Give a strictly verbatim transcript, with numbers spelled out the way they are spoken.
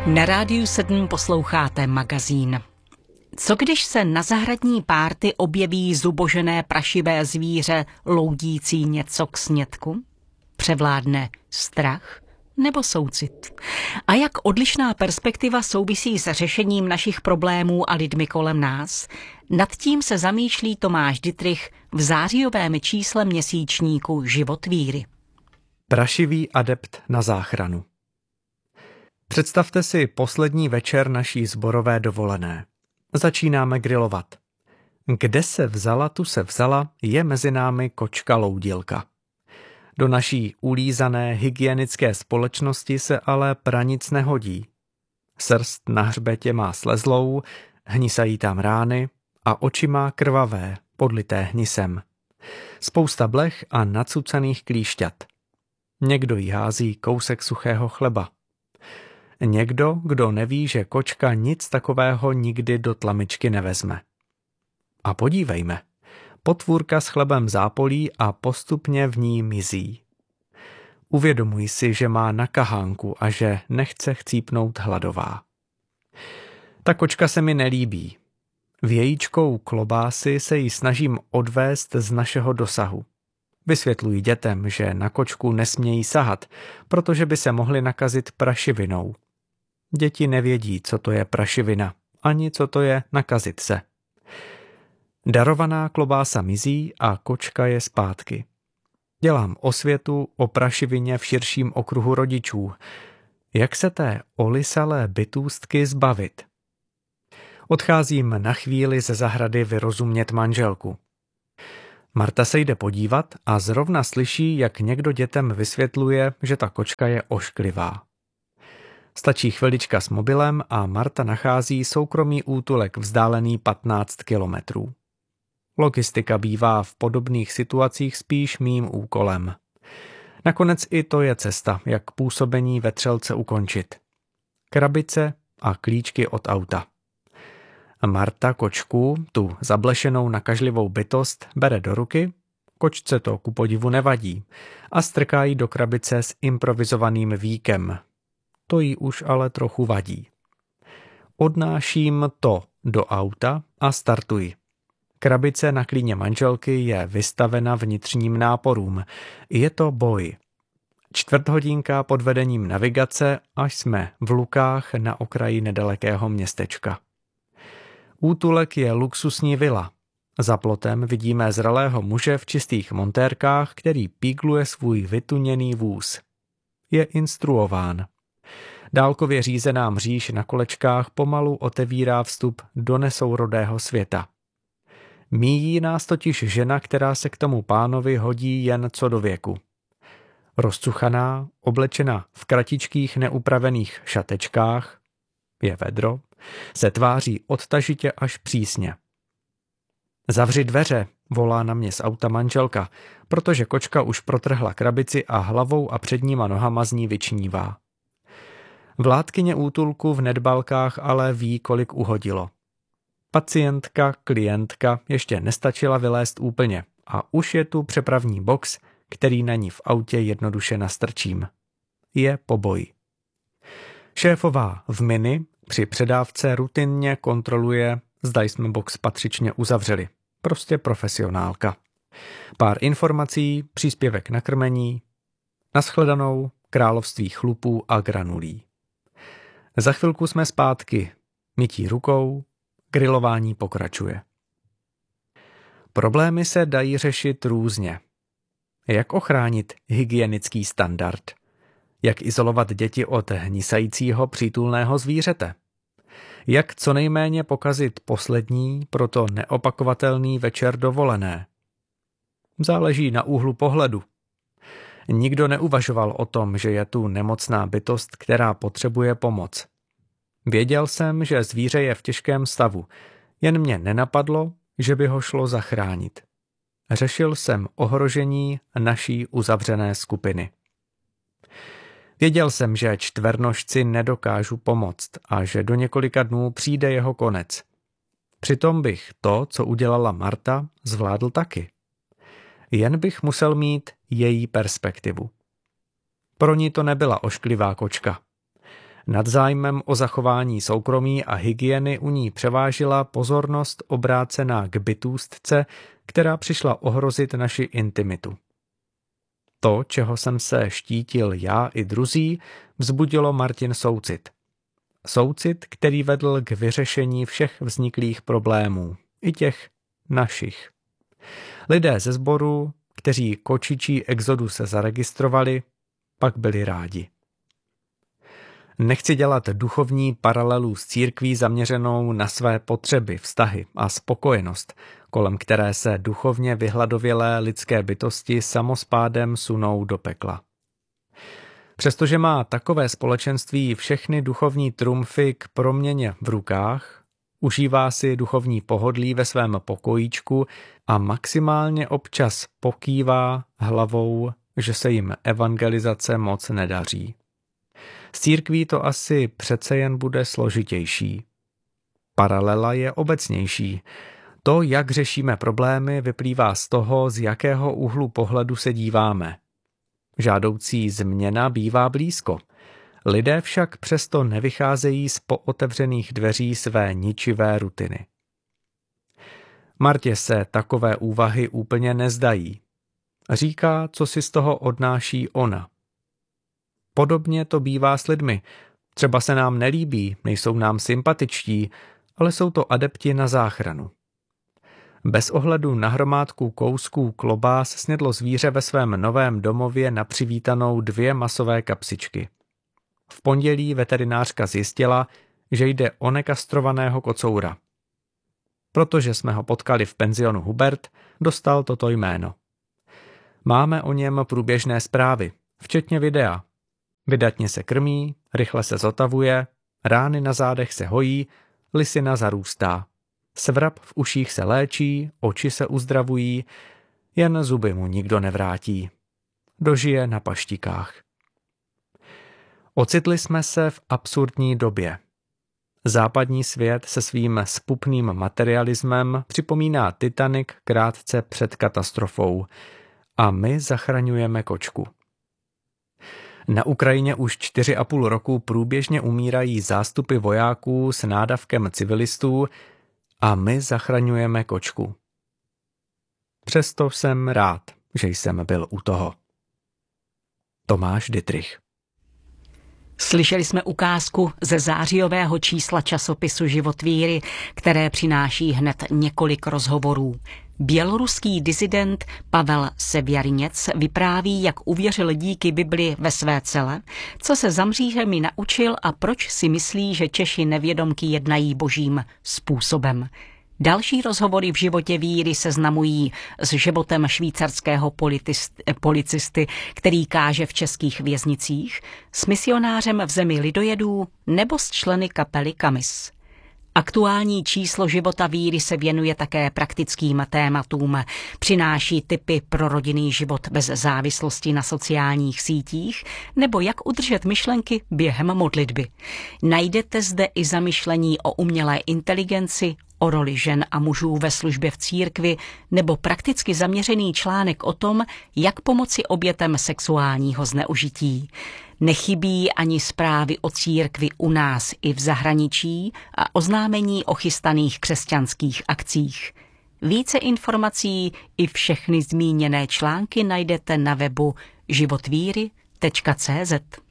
Na Rádiu sedm posloucháte magazín. Co když se na zahradní párty objeví zubožené prašivé zvíře loudící něco k snědku? Převládne strach nebo soucit? A jak odlišná perspektiva souvisí s řešením našich problémů a lidmi kolem nás? Nad tím se zamýšlí Tomáš Dittrich v zářijovém čísle měsíčníku Život víry. Prašivý adept na záchranu. Představte si poslední večer naší sborové dovolené. Začínáme grilovat. Kde se vzala, tu se vzala, je mezi námi kočka loudilka. Do naší ulízané hygienické společnosti se ale pranic nehodí. Srst na hřbetě má slezlou, hnisají tam rány a oči má krvavé, podlité hnisem. Spousta blech a nacucaných klíšťat. Někdo jí hází kousek suchého chleba. Někdo, kdo neví, že kočka nic takového nikdy do tlamičky nevezme. A podívejme, potvůrka s chlebem zápolí a postupně v ní mizí. Uvědomuj si, že má na kahánku a že nechce chcípnout hladová. Ta kočka se mi nelíbí. Vějíčkou klobásy se jí snažím odvést z našeho dosahu. Vysvětluji dětem, že na kočku nesmějí sahat, protože by se mohli nakazit prašivinou. Děti nevědí, co to je prašivina, ani co to je nakazit se. Darovaná klobása mizí a kočka je zpátky. Dělám osvětu o prašivině v širším okruhu rodičů. Jak se té olisalé bytůstky zbavit? Odcházím na chvíli ze zahrady vyrozumět manželku. Marta se jde podívat a zrovna slyší, jak někdo dětem vysvětluje, že ta kočka je ošklivá. Stačí chvilička s mobilem a Marta nachází soukromý útulek vzdálený patnáct kilometrů. Logistika bývá v podobných situacích spíš mým úkolem. Nakonec i to je cesta, jak působení vetřelce ukončit. Krabice a klíčky od auta. Marta kočku, tu zablešenou nakažlivou bytost, bere do ruky, kočce to ku podivu nevadí a strká ji do krabice s improvizovaným víkem. To jí už ale trochu vadí. Odnáším to do auta a startuji. Krabice na klíně manželky je vystavena vnitřním náporům. Je to boj. Čtvrt hodinka pod vedením navigace, až jsme v Lukách na okraji nedalekého městečka. Útulek je luxusní vila. Za plotem vidíme zralého muže v čistých montérkách, který pígluje svůj vytuněný vůz. Je instruován. Dálkově řízená mříž na kolečkách pomalu otevírá vstup do nesourodého světa. Míjí nás totiž žena, která se k tomu pánovi hodí jen co do věku. Rozcuchaná, oblečena v kratičkých neupravených šatečkách, je vedro, se tváří odtažitě až přísně. Zavři dveře, volá na mě z auta manželka, protože kočka už protrhla krabici a hlavou a předníma nohama z ní vyčnívá. Vládkyně útulku v nedbalkách ale ví, kolik uhodilo. Pacientka, klientka ještě nestačila vylézt úplně a už je tu přepravní box, který na ní v autě jednoduše nastrčím. Je po boji. Šéfová v mini při předávce rutinně kontroluje, zda jsme box patřičně uzavřeli. Prostě profesionálka. Pár informací, příspěvek na krmení, nashledanou, království chlupů a granulí. Za chvilku jsme zpátky, mytí rukou, grilování pokračuje. Problémy se dají řešit různě. Jak ochránit hygienický standard? Jak izolovat děti od hnisajícího přítulného zvířete? Jak co nejméně pokazit poslední, proto neopakovatelný večer dovolené? Záleží na úhlu pohledu. Nikdo neuvažoval o tom, že je tu nemocná bytost, která potřebuje pomoc. Věděl jsem, že zvíře je v těžkém stavu, jen mě nenapadlo, že by ho šlo zachránit. Řešil jsem ohrožení naší uzavřené skupiny. Věděl jsem, že čtvernožci nedokážu pomoct a že do několika dnů přijde jeho konec. Přitom bych to, co udělala Marta, zvládl taky. Jen bych musel mít její perspektivu. Pro ní to nebyla ošklivá kočka. Nad zájmem o zachování soukromí a hygieny u ní převážila pozornost obrácená k bytůstce, která přišla ohrozit naši intimitu. To, čeho jsem se štítil já i druzí, vzbudilo Martin soucit. Soucit, který vedl k vyřešení všech vzniklých problémů, i těch našich. Lidé ze sboru, kteří kočičí exodu se zaregistrovali, pak byli rádi. Nechci dělat duchovní paralelu s církví zaměřenou na své potřeby, vztahy a spokojenost, kolem které se duchovně vyhladovělé lidské bytosti samospádem sunou do pekla. Přestože má takové společenství všechny duchovní trumfy k proměně v rukách, užívá si duchovní pohodlí ve svém pokojíčku a maximálně občas pokývá hlavou, že se jim evangelizace moc nedaří. S církví to asi přece jen bude složitější. Paralela je obecnější. To, jak řešíme problémy, vyplývá z toho, z jakého úhlu pohledu se díváme. Žádoucí změna bývá blízko. Lidé však přesto nevycházejí z pootevřených dveří své ničivé rutiny. Martě se takové úvahy úplně nezdají. Říká, co si z toho odnáší ona. Podobně to bývá s lidmi. Třeba se nám nelíbí, nejsou nám sympatičtí, ale jsou to adepti na záchranu. Bez ohledu na hromádku kousků klobás snědlo zvíře ve svém novém domově na přivítanou dvě masové kapsičky. V pondělí veterinářka zjistila, že jde o nekastrovaného kocoura. Protože jsme ho potkali v penzionu Hubert, dostal toto jméno. Máme o něm průběžné zprávy, včetně videa. Vydatně se krmí, rychle se zotavuje, rány na zádech se hojí, lisina zarůstá. Svrab v uších se léčí, oči se uzdravují, jen zuby mu nikdo nevrátí. Dožije na paštikách. Ocitli jsme se v absurdní době. Západní svět se svým zpupným materialismem připomíná Titanic krátce před katastrofou a my zachraňujeme kočku. Na Ukrajině už čtyři a půl roku průběžně umírají zástupy vojáků s nádavkem civilistů a my zachraňujeme kočku. Přesto jsem rád, že jsem byl u toho. Tomáš Dittrich. Slyšeli jsme ukázku ze zářijového čísla časopisu Život víry, které přináší hned několik rozhovorů. Běloruský disident Pavel Sevjariněc vypráví, jak uvěřil díky Bibli ve své cele, co se za mřížemi naučil a proč si myslí, že Češi nevědomky jednají božím způsobem. Další rozhovory v Životě víry seznamují s životem švýcarského policisty, který káže v českých věznicích, s misionářem v zemi lidojedů nebo s členy kapely Kamis. Aktuální číslo Života víry se věnuje také praktickým tématům. Přináší tipy pro rodinný život bez závislosti na sociálních sítích nebo jak udržet myšlenky během modlitby. Najdete zde i zamyšlení o umělé inteligenci, o roli žen a mužů ve službě v církvi nebo prakticky zaměřený článek o tom, jak pomoci obětem sexuálního zneužití. Nechybí ani zprávy o církvi u nás i v zahraničí a oznámení o chystaných křesťanských akcích. Více informací i všechny zmíněné články najdete na webu životvíry tečka cé zet.